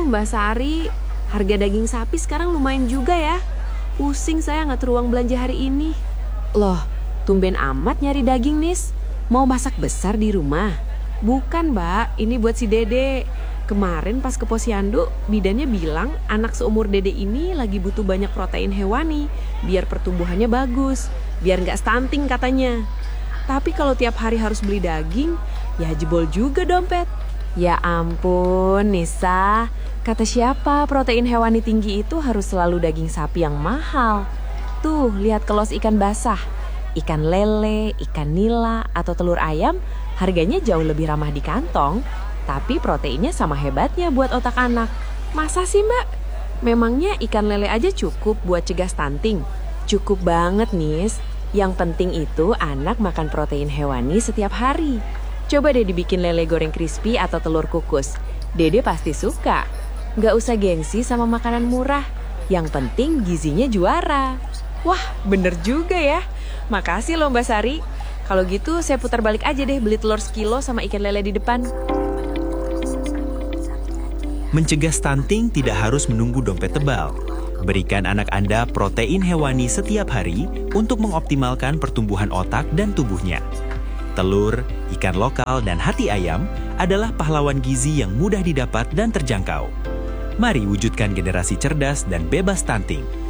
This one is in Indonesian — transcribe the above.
Mbak Sari. Harga daging sapi sekarang lumayan juga ya. Pusing saya ngatur uang belanja hari ini. Loh, tumben amat nyari daging, Nis. Mau masak besar di rumah? Bukan, Mbak. Ini buat si Dede. Kemarin pas ke posyandu, bidannya bilang anak seumur Dede ini lagi butuh banyak protein hewani biar pertumbuhannya bagus, biar nggak stunting katanya. Tapi kalau tiap hari harus beli daging, ya jebol juga dompet. Ya ampun, Nisa. Kata siapa protein hewani tinggi itu harus selalu daging sapi yang mahal. Tuh, lihat kelos ikan basah. Ikan lele, ikan nila, atau telur ayam harganya jauh lebih ramah di kantong. Tapi proteinnya sama hebatnya buat otak anak. Masa sih, Mbak? Memangnya ikan lele aja cukup buat cegah stunting? Cukup banget, Nis. Yang penting itu anak makan protein hewani setiap hari. Coba deh dibikin lele goreng crispy atau telur kukus. Dede pasti suka. Nggak usah gengsi sama makanan murah. Yang penting gizinya juara. Wah, bener juga ya. Makasih loh Mbak Sari. Kalau gitu saya putar balik aja deh beli telur sekilo sama ikan lele di depan. Mencegah stunting tidak harus menunggu dompet tebal. Berikan anak Anda protein hewani setiap hari untuk mengoptimalkan pertumbuhan otak dan tubuhnya. Telur, ikan lokal, dan hati ayam adalah pahlawan gizi yang mudah didapat dan terjangkau. Mari wujudkan generasi cerdas dan bebas stunting.